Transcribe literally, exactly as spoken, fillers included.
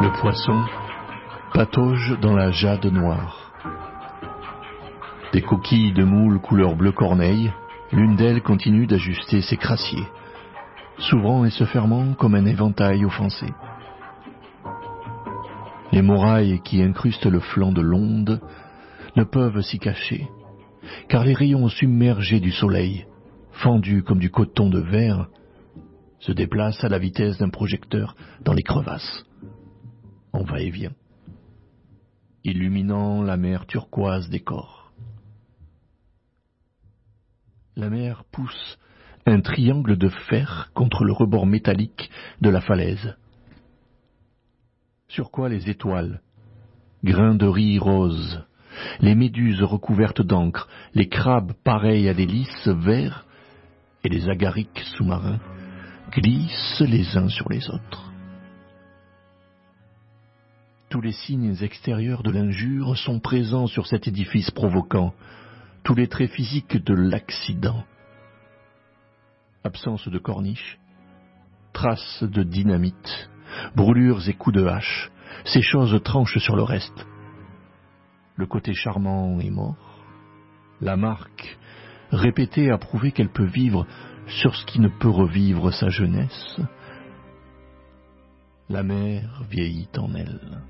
Le poisson patauge dans la jade noire. Des coquilles de moule couleur bleu corneille, l'une d'elles continue d'ajuster ses crassiers, s'ouvrant et se fermant comme un éventail offensé. Les morailles qui incrustent le flanc de l'onde ne peuvent s'y cacher, car les rayons submergés du soleil, fendus comme du coton de verre, se déplacent à la vitesse d'un projecteur dans les crevasses, en va-et-vient, illuminant la mer turquoise des corps. La mer pousse un triangle de fer contre le rebord métallique de la falaise, sur quoi les étoiles, grains de riz roses, les méduses recouvertes d'encre, les crabes pareils à des lys verts et les agarics sous-marins glissent les uns sur les autres. Tous les signes extérieurs de l'injure sont présents sur cet édifice provoquant, tous les traits physiques de l'accident. Absence de corniche, traces de dynamite, brûlures et coups de hache, ces choses tranchent sur le reste. Le côté charmant est mort. La marque, répétée, a prouvé qu'elle peut vivre sur ce qui ne peut revivre sa jeunesse. La mer vieillit en elle.